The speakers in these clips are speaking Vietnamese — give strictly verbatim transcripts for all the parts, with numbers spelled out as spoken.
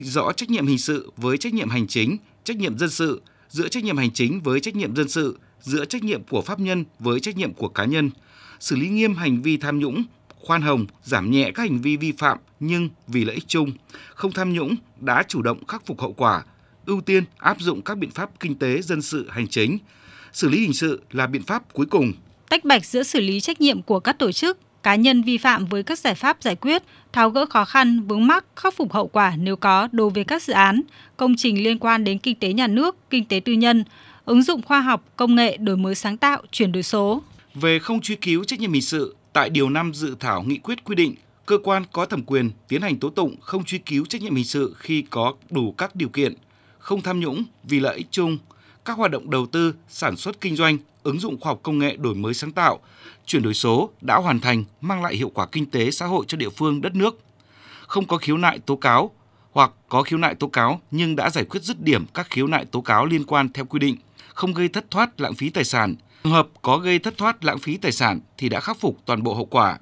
rõ trách nhiệm hình sự với trách nhiệm hành chính, trách nhiệm dân sự, giữa trách nhiệm hành chính với trách nhiệm dân sự, giữa trách nhiệm của pháp nhân với trách nhiệm của cá nhân, xử lý nghiêm hành vi tham nhũng, khoan hồng, giảm nhẹ các hành vi vi phạm nhưng vì lợi ích chung, không tham nhũng, đã chủ động khắc phục hậu quả, ưu tiên áp dụng các biện pháp kinh tế, dân sự, hành chính. Xử lý hình sự là biện pháp cuối cùng. Tách bạch giữa xử lý trách nhiệm của các tổ chức, cá nhân vi phạm với các giải pháp giải quyết, tháo gỡ khó khăn, vướng mắc, khắc phục hậu quả nếu có đối với các dự án, công trình liên quan đến kinh tế nhà nước, kinh tế tư nhân, ứng dụng khoa học, công nghệ, đổi mới sáng tạo, chuyển đổi số. Về không truy cứu trách nhiệm hình sự, tại điều năm dự thảo nghị quyết quy định, cơ quan có thẩm quyền tiến hành tố tụng không truy cứu trách nhiệm hình sự khi có đủ các điều kiện, không tham nhũng vì lợi ích chung, các hoạt động đầu tư, sản xuất kinh doanh, ứng dụng khoa học công nghệ đổi mới sáng tạo, chuyển đổi số đã hoàn thành, mang lại hiệu quả kinh tế xã hội cho địa phương, đất nước. Không có khiếu nại tố cáo hoặc có khiếu nại tố cáo nhưng đã giải quyết dứt điểm các khiếu nại tố cáo liên quan theo quy định, không gây thất thoát lãng phí tài sản. Trường hợp có gây thất thoát lãng phí tài sản thì đã khắc phục toàn bộ hậu quả.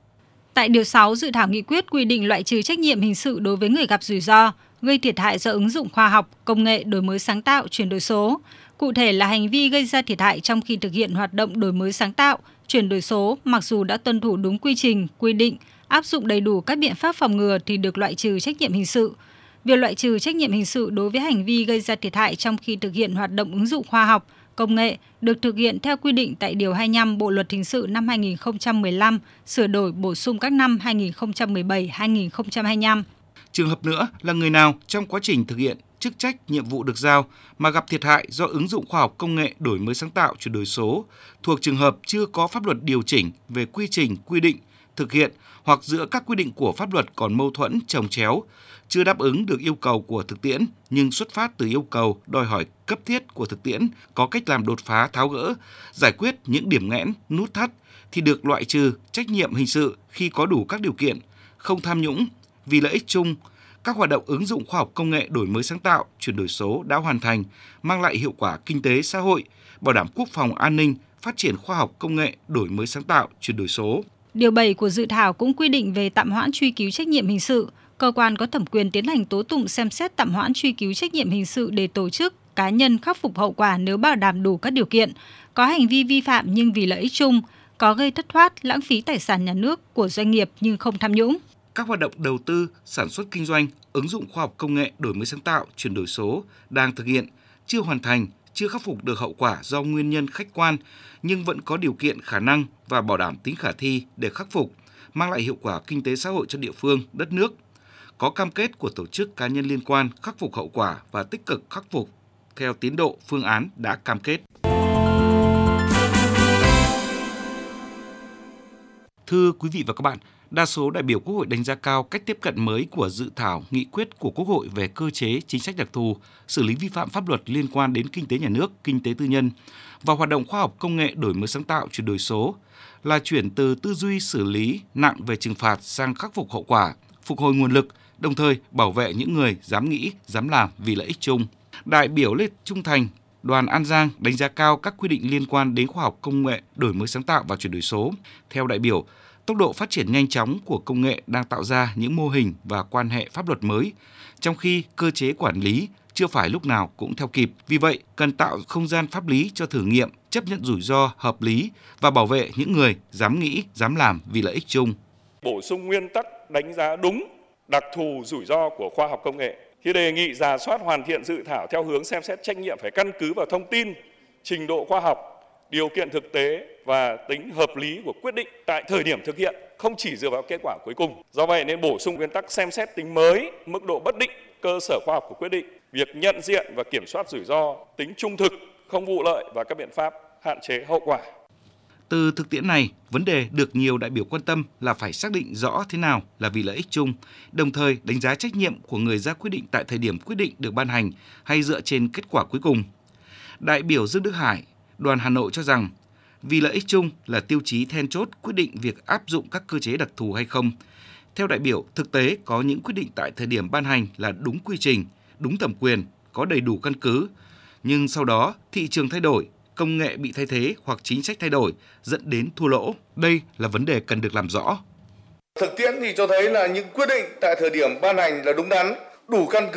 Tại điều sáu dự thảo nghị quyết quy định loại trừ trách nhiệm hình sự đối với người gặp rủi ro, gây thiệt hại do ứng dụng khoa học, công nghệ, đổi mới sáng tạo, chuyển đổi số. Cụ thể là hành vi gây ra thiệt hại trong khi thực hiện hoạt động đổi mới sáng tạo, chuyển đổi số mặc dù đã tuân thủ đúng quy trình, quy định, áp dụng đầy đủ các biện pháp phòng ngừa thì được loại trừ trách nhiệm hình sự. Việc loại trừ trách nhiệm hình sự đối với hành vi gây ra thiệt hại trong khi thực hiện hoạt động ứng dụng khoa học, công nghệ được thực hiện theo quy định tại Điều hai mươi lăm Bộ Luật Hình sự năm hai nghìn không trăm mười lăm, sửa đổi bổ sung các năm hai nghìn không trăm mười bảy, hai nghìn không trăm hai mươi lăm. Trường hợp nữa là người nào trong quá trình thực hiện chức trách, nhiệm vụ được giao mà gặp thiệt hại do ứng dụng khoa học công nghệ, đổi mới sáng tạo, chuyển đổi số, thuộc trường hợp chưa có pháp luật điều chỉnh về quy trình, quy định, thực hiện hoặc giữa các quy định của pháp luật còn mâu thuẫn, chồng chéo, chưa đáp ứng được yêu cầu của thực tiễn nhưng xuất phát từ yêu cầu đòi hỏi cấp thiết của thực tiễn, có cách làm đột phá, tháo gỡ, giải quyết những điểm nghẽn, nút thắt thì được loại trừ trách nhiệm hình sự khi có đủ các điều kiện, không tham nhũng, vì lợi ích chung, các hoạt động ứng dụng khoa học công nghệ, đổi mới sáng tạo, chuyển đổi số đã hoàn thành, mang lại hiệu quả kinh tế xã hội, bảo đảm quốc phòng an ninh, phát triển khoa học công nghệ, đổi mới sáng tạo, chuyển đổi số. Điều bảy của dự thảo cũng quy định về tạm hoãn truy cứu trách nhiệm hình sự. Cơ quan có thẩm quyền tiến hành tố tụng xem xét tạm hoãn truy cứu trách nhiệm hình sự để tổ chức, cá nhân khắc phục hậu quả nếu bảo đảm đủ các điều kiện, có hành vi vi phạm nhưng vì lợi ích chung, có gây thất thoát, lãng phí tài sản nhà nước của doanh nghiệp nhưng không tham nhũng. Các hoạt động đầu tư, sản xuất kinh doanh, ứng dụng khoa học công nghệ, đổi mới sáng tạo, chuyển đổi số đang thực hiện, chưa hoàn thành, chưa khắc phục được hậu quả do nguyên nhân khách quan nhưng vẫn có điều kiện, khả năng và bảo đảm tính khả thi để khắc phục, mang lại hiệu quả kinh tế xã hội cho địa phương, đất nước. Có cam kết của tổ chức, cá nhân liên quan khắc phục hậu quả và tích cực khắc phục theo tiến độ, phương án đã cam kết. Thưa quý vị và các bạn, đa số đại biểu Quốc hội đánh giá cao cách tiếp cận mới của dự thảo nghị quyết của Quốc hội về cơ chế chính sách đặc thù, xử lý vi phạm pháp luật liên quan đến kinh tế nhà nước, kinh tế tư nhân và hoạt động khoa học công nghệ, đổi mới sáng tạo, chuyển đổi số, là chuyển từ tư duy xử lý nặng về trừng phạt sang khắc phục hậu quả, phục hồi nguồn lực, đồng thời bảo vệ những người dám nghĩ, dám làm vì lợi ích chung. Đại biểu Lê Trung Thành, đoàn An Giang đánh giá cao các quy định liên quan đến khoa học công nghệ, đổi mới sáng tạo và chuyển đổi số. Theo đại biểu, tốc độ phát triển nhanh chóng của công nghệ đang tạo ra những mô hình và quan hệ pháp luật mới, trong khi cơ chế quản lý chưa phải lúc nào cũng theo kịp. Vì vậy, cần tạo không gian pháp lý cho thử nghiệm, chấp nhận rủi ro hợp lý và bảo vệ những người dám nghĩ, dám làm vì lợi ích chung. Bổ sung nguyên tắc đánh giá đúng đặc thù rủi ro của khoa học công nghệ. Thì đề nghị rà soát hoàn thiện dự thảo theo hướng xem xét trách nhiệm phải căn cứ vào thông tin, trình độ khoa học, điều kiện thực tế và tính hợp lý của quyết định tại thời điểm thực hiện, không chỉ dựa vào kết quả cuối cùng. Do vậy nên bổ sung nguyên tắc xem xét tính mới, mức độ bất định, cơ sở khoa học của quyết định, việc nhận diện và kiểm soát rủi ro, tính trung thực, không vụ lợi và các biện pháp hạn chế hậu quả. Từ thực tiễn này, vấn đề được nhiều đại biểu quan tâm là phải xác định rõ thế nào là vì lợi ích chung, đồng thời đánh giá trách nhiệm của người ra quyết định tại thời điểm quyết định được ban hành hay dựa trên kết quả cuối cùng. Đại biểu Dương Đức Hải, đoàn Hà Nội cho rằng, vì lợi ích chung là tiêu chí then chốt quyết định việc áp dụng các cơ chế đặc thù hay không. Theo đại biểu, thực tế có những quyết định tại thời điểm ban hành là đúng quy trình, đúng thẩm quyền, có đầy đủ căn cứ, nhưng sau đó thị trường thay đổi, công nghệ bị thay thế hoặc chính sách thay đổi dẫn đến thua lỗ. Đây là vấn đề cần được làm rõ. Thực tiễn thì cho thấy là những quyết định tại thời điểm ban hành là đúng đắn, đủ căn cứ